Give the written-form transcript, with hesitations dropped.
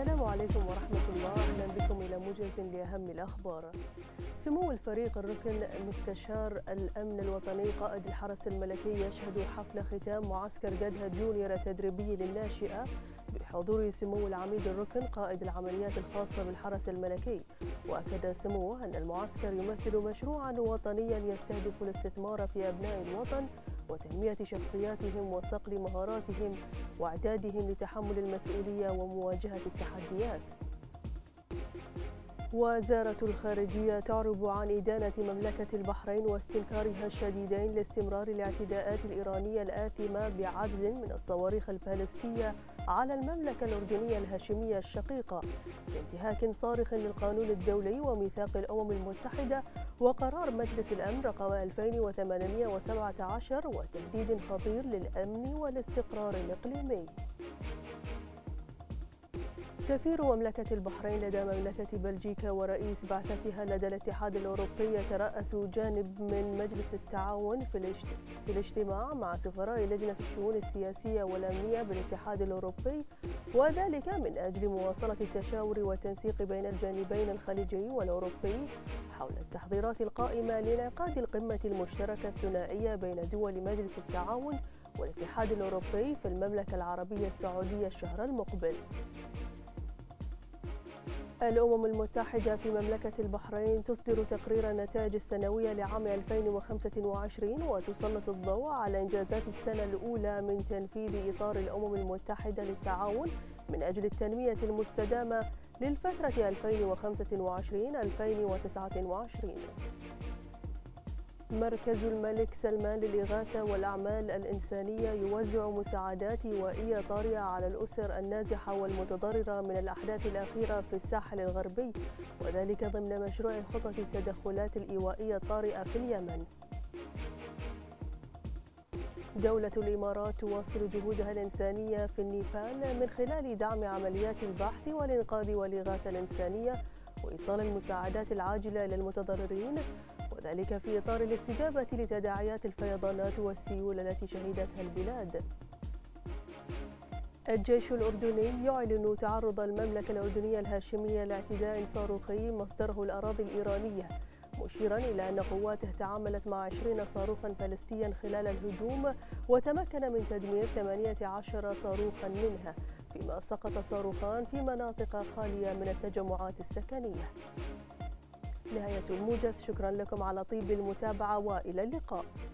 السلام عليكم ورحمة الله، أهلا بكم إلى موجز لأهم الأخبار. سمو الفريق الركن مستشار الأمن الوطني قائد الحرس الملكي يشهد حفل ختام معسكر قدها جونيور التدريبي للناشئة بحضور سمو العميد الركن قائد العمليات الخاصة بالحرس الملكي. وأكد سموه أن المعسكر يمثل مشروعا وطنيا يستهدف الاستثمار في أبناء الوطن وتنمية شخصياتهم وصقل مهاراتهم وإعدادهم لتحمل المسؤولية ومواجهة التحديات. وزارة الخارجية تعرب عن إدانة مملكة البحرين واستنكارها الشديدين لاستمرار الاعتداءات الإيرانية الآثمة بعدد من الصواريخ البالستية على المملكة الأردنية الهاشمية الشقيقة بانتهاك صارخ للقانون الدولي وميثاق الأمم المتحدة وقرار مجلس الأمن رقم 2817 وتهديد خطير للأمن والاستقرار الإقليمي. سفير مملكة البحرين لدى مملكة بلجيكا ورئيس بعثتها لدى الاتحاد الأوروبي يترأسوا جانب من مجلس التعاون في الاجتماع مع سفراء لجنة الشؤون السياسية والأمنية بالاتحاد الأوروبي، وذلك من أجل مواصلة التشاور والتنسيق بين الجانبين الخليجي والأوروبي حول التحضيرات القائمة لانعقاد القمة المشتركة الثنائية بين دول مجلس التعاون والاتحاد الأوروبي في المملكة العربية السعودية الشهر المقبل. الأمم المتحدة في مملكة البحرين تصدر تقرير النتائج السنوية لعام 2025 وتسلط الضوء على إنجازات السنة الأولى من تنفيذ إطار الأمم المتحدة للتعاون من أجل التنمية المستدامة للفترة 2025-2029. مركز الملك سلمان للإغاثة والأعمال الإنسانية يوزع مساعدات إيوائية طارئة على الأسر النازحة والمتضررة من الأحداث الأخيرة في الساحل الغربي، وذلك ضمن مشروع خطط التدخلات الإيوائية الطارئة في اليمن. دولة الإمارات تواصل جهودها الإنسانية في النيبال من خلال دعم عمليات البحث والإنقاذ والإغاثة الإنسانية وإيصال المساعدات العاجلة للمتضررين، وذلك في إطار الاستجابة لتداعيات الفيضانات والسيول التي شهدتها البلاد. الجيش الأردني يعلن تعرض المملكة الأردنية الهاشمية لاعتداء صاروخي مصدره الأراضي الإيرانية، مشيرا إلى أن قواته تعاملت مع 20 صاروخا باليستيا خلال الهجوم وتمكن من تدمير 18 صاروخا منها، فيما سقط صاروخان في مناطق خالية من التجمعات السكنية. نهاية الموجز، شكرا لكم على طيب المتابعة وإلى اللقاء.